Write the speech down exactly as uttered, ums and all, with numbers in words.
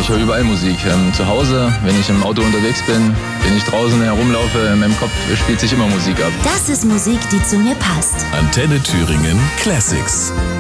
höre überall Musik. Ähm, zu Hause, wenn ich im Auto unterwegs bin, wenn ich draußen herumlaufe, in meinem Kopf spielt sich immer Musik ab. Das ist Musik, die zu mir passt. Antenne Thüringen Classics.